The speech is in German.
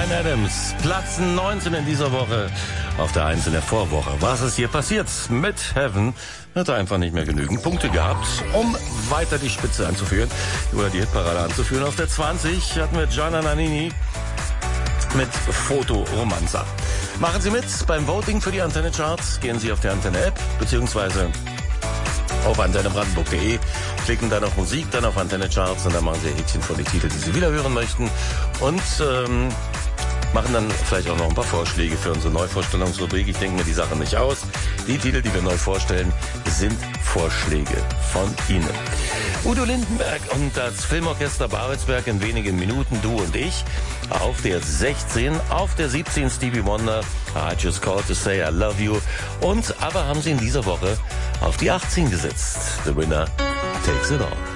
Bryan Adams, Platz 19 in dieser Woche, auf der 1 in der Vorwoche. Was ist hier passiert? Mit Heaven hat er einfach nicht mehr genügend Punkte gehabt, um weiter die Spitze anzuführen oder die Hitparade anzuführen. Auf der 20 hatten wir Gianna Nannini mit Foto Romanza. Machen Sie mit beim Voting für die Antenne Charts. Gehen Sie auf die Antenne App beziehungsweise auf antennebrandenburg.de, klicken dann auf Musik, dann auf Antenne Charts und dann machen Sie ein Häkchen von den Titeln, die Sie wieder hören möchten und machen dann vielleicht auch noch ein paar Vorschläge für unsere Neuvorstellungsrubrik. Ich denke mir die Sache nicht aus. Die Titel, die wir neu vorstellen, sind Vorschläge von Ihnen. Udo Lindenberg und das Filmorchester Babelsberg in wenigen Minuten, du und ich. Auf der 16, auf der 17 Stevie Wonder, I Just Called to Say I Love You. Und aber haben sie in dieser Woche auf die 18 gesetzt. The Winner Takes It All.